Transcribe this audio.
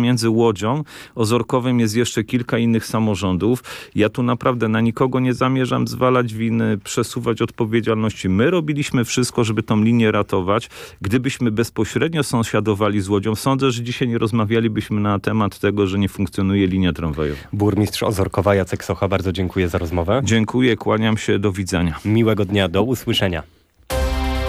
Między Łodzią, Ozorkowem jest jeszcze kilka innych samorządów. Ja tu naprawdę na nikogo nie zamierzam zwalać winy, przesuwać odpowiedzialności. My robiliśmy wszystko, żeby tą linię ratować. Gdybyśmy bezpośrednio sąsiadowali z Łodzią, sądzę, że dzisiaj nie rozmawialibyśmy na temat tego, że nie funkcjonuje linia tramwajowa. Burmistrz Ozorkowa Jacek Socha, bardzo dziękuję za rozmowę. Dziękuję, kłaniam się, do widzenia. Miłego dnia, do usłyszenia.